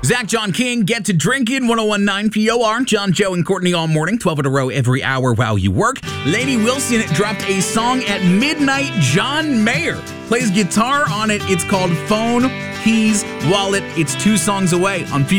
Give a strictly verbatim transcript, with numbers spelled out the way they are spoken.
Zach, John King, Get to Drinking, one oh one point nine P O R. John, Joe, and Courtney all morning, twelve in a row every hour while you work. Lady Wilson dropped a song at midnight. John Mayer plays guitar on it. It's called Phone, Keys, Wallet. It's two songs away on